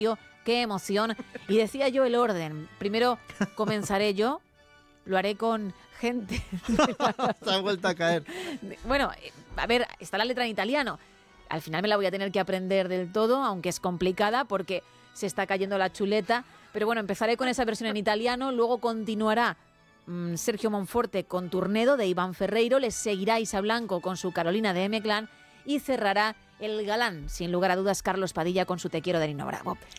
qué emoción. Y decía yo el orden. Primero comenzaré yo, lo haré con gente. Se ha vuelto a caer. Bueno, a ver, está la letra en italiano. Al final me la voy a tener que aprender del todo, aunque es complicada porque se está cayendo la chuleta. Pero bueno, empezaré con esa versión en italiano, luego continuará Sergio Monforte con Turnedo de Iván Ferreiro, les seguirá Isa Blanco con su Carolina de M-Clan y cerrará el galán, sin lugar a dudas, Carlos Padilla con su Te quiero de Nino Bravo.